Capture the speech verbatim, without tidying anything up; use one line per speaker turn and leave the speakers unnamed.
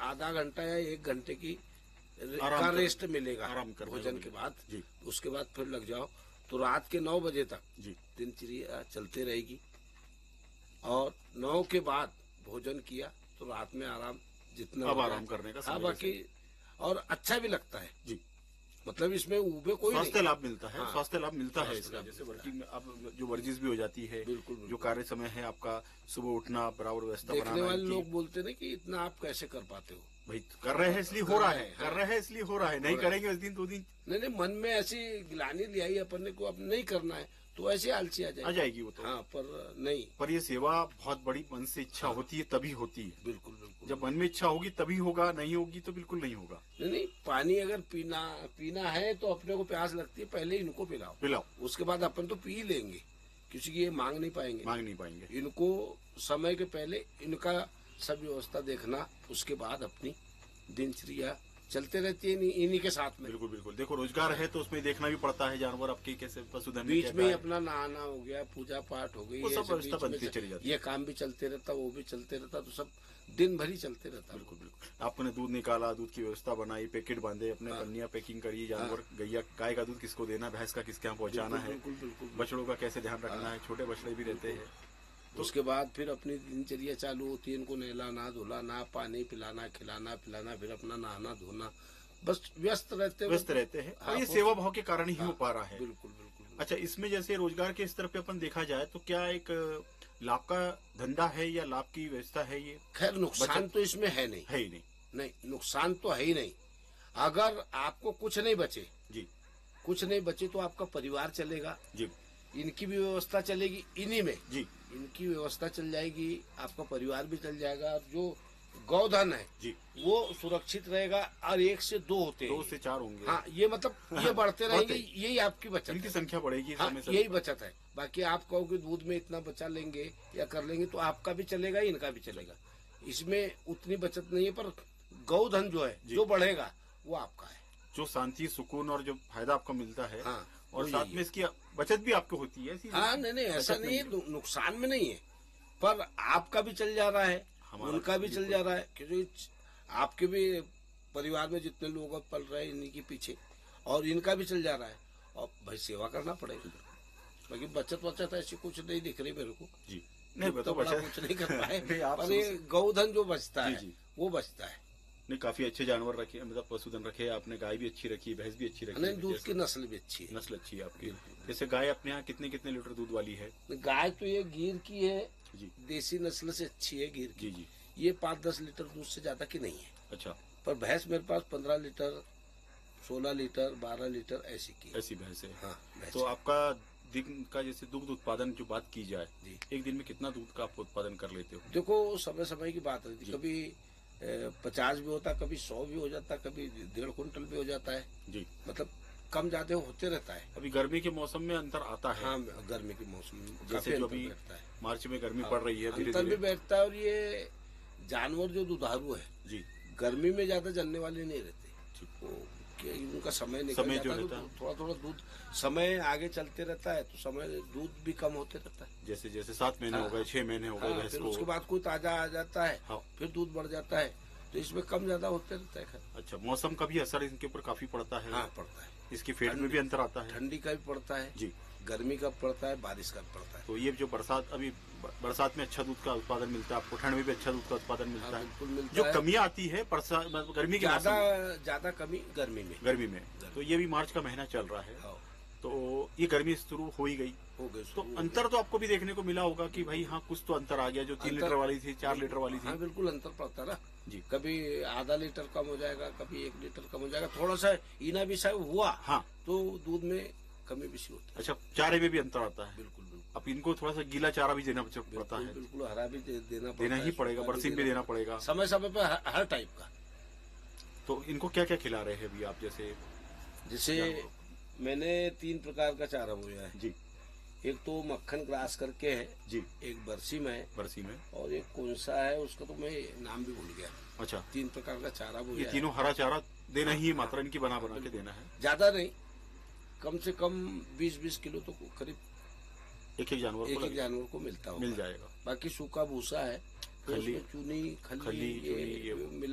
आधा घंटा या एक घंटे की
आराम
का
कर-
रेस्ट मिलेगा
आराम करने
भोजन
को
के बाद।
जी।
उसके बाद फिर लग जाओ तो रात के नौ बजे तक
जी।
दिनचर्या चलती रहेगी। और नौ के बाद भोजन किया तो रात में आराम जितना
अब
हो जाए।
आराम करने का
हाँ
समय
बाकी और अच्छा भी लगता है
जी।
मतलब इसमें ऊबे कोई
स्वास्थ्य
नहीं।
लाभ मिलता है।
हाँ,
स्वास्थ्य लाभ मिलता है
स्वास्थ्य
इसका।
लाभ
जैसे
मिलता
वर्किंग में अब जो वर्जिश भी हो जाती है,
बिल्कुल,
जो
बिल्कुल।
कार्य समय है आपका, सुबह उठना, बराबर व्यवस्था
देखने
बनाना
वाले
इनकी।
लोग बोलते ना कि इतना आप कैसे कर पाते हो।
भाई कर रहे हैं इसलिए हो रहा है, कर रहे हैं इसलिए हो रहा है, नहीं करेंगे उस दिन दो दिन
नहीं नहीं मन में ऐसी गिलानी ले आई अपन को अब नहीं करना है तो ऐसे आलसी आ जाएगी
आ जाएगी वो तो।
हाँ पर नहीं,
पर ये सेवा बहुत बड़ी मन से इच्छा
हाँ,
होती है तभी होती है।
बिल्कुल बिल्कुल।
जब मन में इच्छा होगी तभी होगा, नहीं होगी तो बिल्कुल नहीं होगा।
नहीं नहीं पानी अगर पीना पीना है तो अपने को प्यास लगती है पहले इनको पिलाओ
पिलाओ,
उसके बाद अपन तो पी लेंगे किसी की ये मांग नहीं पाएंगे
मांग नहीं पाएंगे।
इनको समय के पहले इनका सब व्यवस्था देखना उसके बाद अपनी दिनचर्या चलते रहती है इन्हीं के साथ में।
बिल्कुल बिल्कुल। देखो रोजगार है तो उसमें देखना भी पड़ता है जानवर आपके कैसे पशुधन में
बीच
क्या
में ही
है।
अपना नहाना हो गया, पूजा पाठ हो गई,
वो
ये
सब
सब
व्यवस्था
बीच में
बनती
चल-
चली जाती है।
ये काम भी चलते रहता वो भी चलते रहता तो सब दिन भर ही चलते रहता।
बिल्कुल बिल्कुल। आपने दूध निकाला, दूध की व्यवस्था बनाई, पैकेट बांधे, अपने
हाँ।
पन्नियां पैकिंग करी, जानवर गैया गाय का दूध किसको देना, भैंस का किसके यहाँ पहुंचाना है,
बिल्कुल बिल्कुल।
बछड़ों का कैसे ध्यान रखना है, छोटे बछड़े भी रहते हैं।
तो उसके बाद फिर अपनी दिनचर्या चालू होती है इनको नहलाना धुलाना, पानी पिलाना, खिलाना पिलाना, फिर अपना नहाना धोना, बस व्यस्त रहते
व्यस्त रहते हैं।
हाँ,
और ये
वो-
सेवा भाव के कारण ही
हाँ,
हो पा रहा है।
बिल्कुल बिल्कुल।
अच्छा, इसमें जैसे रोजगार के स्तर पे अपन देखा जाए तो क्या एक लाभ का धंधा है या लाभ की व्यवस्था है ये?
खैर नुकसान तो इसमें है नहीं,
है ही नहीं।
नहीं नुकसान तो है ही नहीं। अगर आपको कुछ नहीं बचे
जी
कुछ नहीं बचे तो आपका परिवार चलेगा,
जी
इनकी भी व्यवस्था चलेगी इन्हीं में,
जी
इनकी व्यवस्था चल जाएगी, आपका परिवार भी चल जाएगा। और जो गौधन है
जी
वो सुरक्षित रहेगा और एक से दो होते हैं,
दो से चार होंगे।
हाँ ये मतलब ये बढ़ते रहेंगे,
बढ़ते।
यही आपकी बचत
इनकी
है।
संख्या बढ़ेगी
हाँ,
समय से।
यही बचत है। बाकी आप कहोगे दूध में इतना बचा लेंगे या कर लेंगे तो आपका भी चलेगा इनका भी चलेगा, इसमें उतनी बचत नहीं है। पर गौधन जो है जो बढ़ेगा वो आपका है।
जो शांति सुकून और जो फायदा आपको मिलता है,
हाँ,
और
वो
साथ
यही
में इसकी बचत भी आपको होती है। ऐसी
हाँ नहीं नहीं ऐसा
बचत
नहीं है, नु- नुकसान में नहीं है, पर आपका भी चल जा रहा है,
हमारा
उनका भी चल
बिल्कुल।
जा रहा है, क्योंकि आपके भी परिवार में जितने लोग अब पल रहे हैं इन्हीं के पीछे और इनका भी चल जा रहा है और भाई सेवा करना पड़ेगा। बाकी बचत बचत ऐसी कुछ नहीं दिख रही मेरे को
जी। नहीं
तो
बताओ
बड़ा
बचत
कुछ नहीं कर पाए
नहीं, आप
पर ये गौधन जो बचता
जी,
है
जी।
वो बचता है।
नहीं, काफी अच्छे जानवर रखे, मतलब पशुधन रखे आपने। गाय भी अच्छी रखी, भैंस भी अच्छी रखी
नहीं दूध
जैसे-
की नस्ल भी अच्छी है।
नस्ल अच्छी है आपकी। जैसे गाय अपने यहाँ कितने कितने लीटर दूध वाली है?
गाय तो ये गिर की है,
जी
देसी नस्ल से अच्छी है गिर की।
जी जी।
ये पाँच दस लीटर दूध से ज्यादा की नहीं है,
अच्छा,
पर भैंस मेरे पास पंद्रह लीटर सोलह लीटर बारह लीटर ऐसी की है।
ऐसी भैंस है।
हाँ भैंस
तो आपका दिन का जैसे दुग्ध उत्पादन जो बात की जाए,
जी।
एक दिन में कितना दूध का आप उत्पादन कर लेते हो?
देखो समय समय की बात रहती
जी।
है, कभी पचास भी होता, कभी सौ भी हो जाता, कभी डेढ़ कुंटल भी हो जाता है,
जी।
मतलब कम ज्यादा होते रहता है।
अभी गर्मी के मौसम में अंतर आता है।
हाँ गर्मी के मौसम में काफी
जैसे जो
अंतर
अभी
बैठता है,
मार्च में गर्मी पड़ रही है, धीरे
अंतर भी
धीरे।
बैठता है। और ये जानवर जो दुधारू है
जी
गर्मी में ज्यादा जलने वाले नहीं रहते,
जी।
वो कि उनका समय निकल
समय जो
जाता है
रहता
तो
है।
थोड़ा थोड़ा दूध समय आगे चलते रहता है तो समय दूध भी कम होते रहता है।
जैसे जैसे सात महीने
हाँ,
हो गए, छह महीने हो गए
हाँ,
भैंस
फिर
को।
उसके बाद कोई ताजा आ जाता है,
हाँ।
फिर दूध बढ़ जाता है, तो इसमें कम ज्यादा होते रहता है। खैर
अच्छा, मौसम का भी असर इनके ऊपर काफी पड़ता है।
हाँ पड़ता है,
इसकी फेट में भी अंतर आता है।
ठंडी का भी पड़ता है
जी।
गर्मी का पड़ता है, बारिश का पड़ता है।
तो ये जो बरसात, अभी बरसात में अच्छा दूध का उत्पादन मिलता है आपको, ठंड में भी अच्छा दूध का उत्पादन मिलता
हाँ,
है।
बिल्कुल मिलता
जो
है।
कमियां आती है बरसात मतलब गर्मी के
ज्यादा
मौसम
ज्यादा कमी गर्मी में
में, गर्मी में, तो ये भी मार्च का महीना चल रहा है,
हाँ,
तो ये गर्मी शुरू हो ही गई।
हो गए
तो
शुरू हो
अंतर तो आपको भी देखने को मिला होगा कि भाई हाँ कुछ तो अंतर आ गया। जो तीन
अंतर-
लीटर वाली थी, चार लीटर वाली
गए। हाँ
थी।
बिल्कुल अंतर पड़ता ना
जी।
कभी आधा लीटर कम हो जाएगा, कभी एक लीटर कम हो जाएगा, थोड़ा सा इना भी सा हुआ
हाँ।
तो दूध में कमी बेसी होती है।
अच्छा, चारे में भी अंतर आता है।
बिल्कुल बिल्कुल
अब इनको थोड़ा सा गीला चारा भी देना पड़ता है।
बिल्कुल हरा भी दे, देना पड़ता
देना
है,
ही पड़ेगा,
सूखा
बरसीम भी देना पड़ेगा।
समय समय पे हर, हर टाइप का।
तो इनको क्या क्या खिला रहे हैं अभी आप? जैसे
जैसे मैंने तीन प्रकार का चारा बोया है।
जी
एक तो मक्खन ग्रास करके है,
जी।
एक बरसी में है
बरसी में।
और एक कौन सा है उसका तो मैं नाम भी भूल गया।
अच्छा,
तीन प्रकार का चारा
ये
बोया है।
तीनों हरा चारा देना ही है, मात्रा इनकी बना बना के देना है।
ज्यादा नहीं, कम से कम बीस बीस किलो तो करीब
एक एक जानवर
एक
को
एक जानवर को मिलता होगा।
मिल जाएगा।
बाकी सूखा भूसा है, फिर
खली-
उसमें चूनी खली,
खली,
ये
चूनी, ये-
मिला